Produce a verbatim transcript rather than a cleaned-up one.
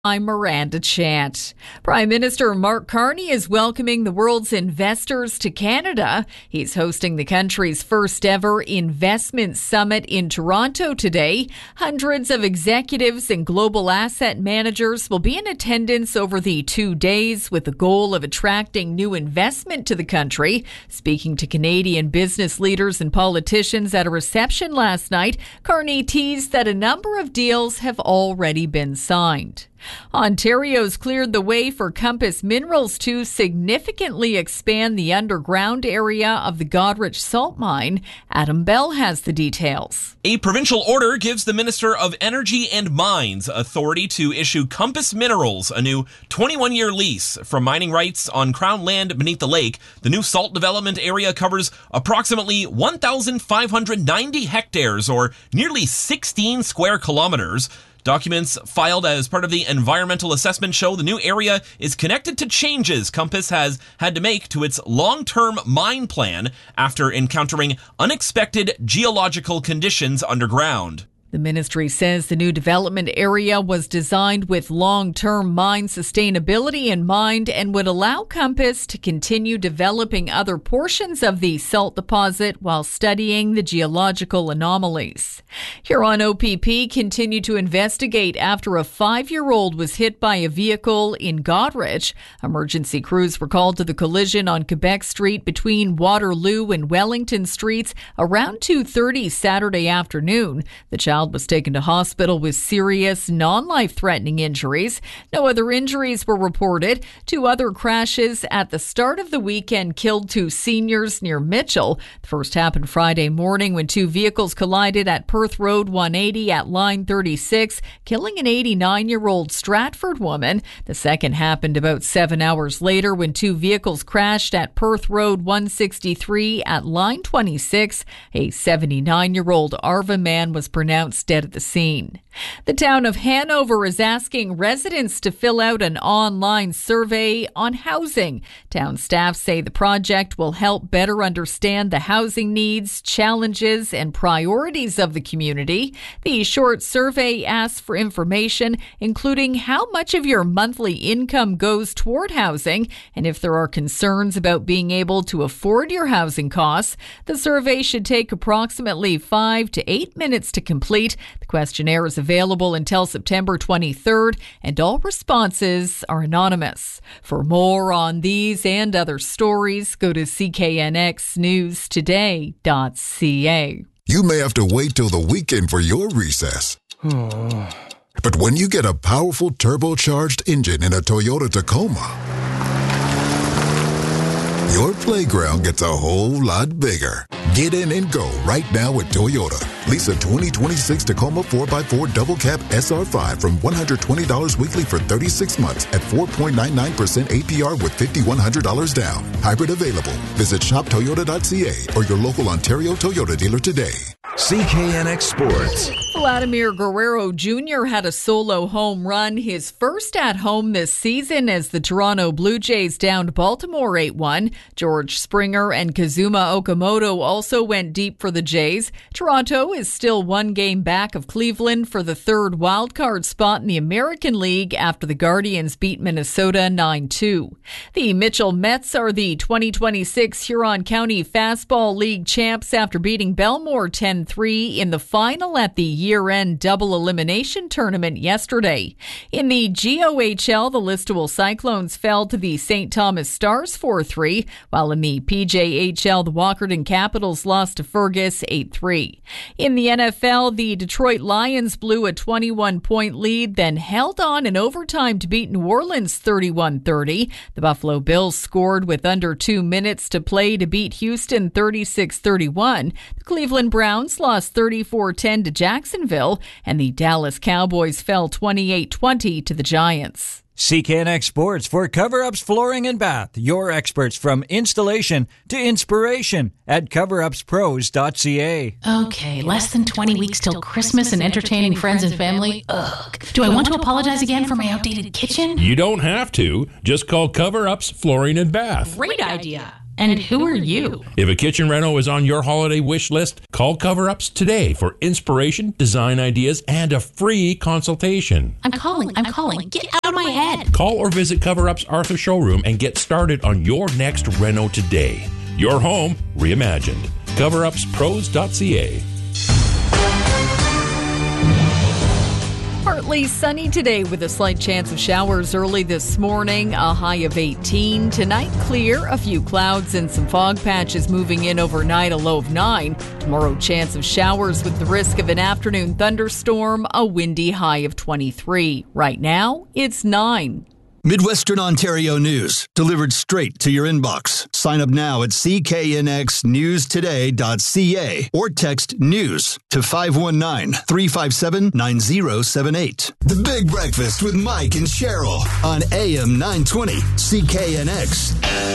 I'm Miranda Chant. Prime Minister Mark Carney is welcoming the world's investors to Canada. He's hosting the country's first ever investment summit in Toronto today. Hundreds of executives and global asset managers will be in attendance over the two days with the goal of attracting new investment to the country. Speaking to Canadian business leaders and politicians at a reception last night, Carney teased that a number of deals have already been signed. Ontario's cleared the way for Compass Minerals to significantly expand the underground area of the Goderich salt mine. Adam Bell has the details. A provincial order gives the Minister of Energy and Mines authority to issue Compass Minerals a new twenty-one-year lease for mining rights on Crown land beneath the lake. The new salt development area covers approximately one thousand five hundred ninety hectares, or nearly sixteen square kilometers. Documents filed as part of the environmental assessment show the new area is connected to changes Compass has had to make to its long-term mine plan after encountering unexpected geological conditions underground. The ministry says the new development area was designed with long-term mine sustainability in mind and would allow Compass to continue developing other portions of the salt deposit while studying the geological anomalies. Huron O P P continued to investigate after a five-year-old was hit by a vehicle in Goderich. Emergency crews were called to the collision on Quebec Street between Waterloo and Wellington Streets around two thirty Saturday afternoon. The child was taken to hospital with serious, non-life-threatening injuries. No other injuries were reported. Two other crashes at the start of the weekend killed two seniors near Mitchell. The first happened Friday morning when two vehicles collided at Perth Road one eighty at line thirty-six, killing an eighty-nine-year-old Stratford woman. The second happened about seven hours later when two vehicles crashed at Perth Road one sixty-three at line twenty-six. A seventy-nine-year-old Arva man was pronounced dead at the scene. The town of Hanover is asking residents to fill out an online survey on housing. Town staff say the project will help better understand the housing needs, challenges, and priorities of the community. The short survey asks for information, including how much of your monthly income goes toward housing and if there are concerns about being able to afford your housing costs. The survey should take approximately five to eight minutes to complete. The questionnaire is available until September twenty-third, and all responses are anonymous. For more on these and other stories, go to c k n x news today dot c a. You may have to wait till the weekend for your recess. But when you get a powerful turbocharged engine in a Toyota Tacoma, your playground gets a whole lot bigger. Get in and go right now at Toyota. Lease a twenty twenty-six Tacoma four by four Double Cab S R five from one hundred twenty dollars weekly for thirty-six months at four point nine nine percent A P R with five thousand one hundred dollars down. Hybrid available. Visit shop toyota dot c a or your local Ontario Toyota dealer today. C K N X Sports. Vladimir Guerrero Junior had a solo home run, his first at home this season, as the Toronto Blue Jays downed Baltimore eight one. George Springer and Kazuma Okamoto also went deep for the Jays. Toronto is still one game back of Cleveland for the third wildcard spot in the American League after the Guardians beat Minnesota nine two. The Mitchell Mets are the twenty twenty-six Huron County Fastball League champs after beating Belmore ten three in the final at the year-end double elimination tournament yesterday. In the G O H L, the Listowel Cyclones fell to the Saint Thomas Stars four three, while in the P J H L, the Walkerton Capitals lost to Fergus eight three. In the N F L, the Detroit Lions blew a twenty-one point lead, then held on in overtime to beat New Orleans thirty-one thirty. The Buffalo Bills scored with under two minutes to play to beat Houston thirty-six thirty-one. The Cleveland Browns lost thirty-four ten to Jacksonville, and the Dallas Cowboys fell twenty-eight twenty to the Giants. C K N X Sports for Cover-Ups Flooring and Bath. Your experts from installation to inspiration at cover ups pros dot c a. Okay, less than twenty weeks till Christmas and entertaining friends and family. Ugh. Do I want to apologize again for my outdated kitchen? You don't have to. Just call Cover-Ups Flooring and Bath. Great idea. And who are you? If a kitchen reno is on your holiday wish list, call Cover Ups today for inspiration, design ideas, and a free consultation. I'm calling, I'm calling. Get out of my head. Call or visit Cover Up's Arthur showroom and get started on your next reno today. Your home reimagined. cover ups pros dot c a. Partly sunny today with a slight chance of showers early this morning, a high of eighteen. Tonight, clear, a few clouds and some fog patches moving in overnight, a low of nine. Tomorrow, chance of showers with the risk of an afternoon thunderstorm, a windy high of twenty-three. Right now, it's nine. Midwestern Ontario news, delivered straight to your inbox. Sign up now at c k n x news today dot c a or text news to five one nine, three five seven, nine zero seven eight. The Big Breakfast with Mike and Cheryl on A M nine twenty C K N X.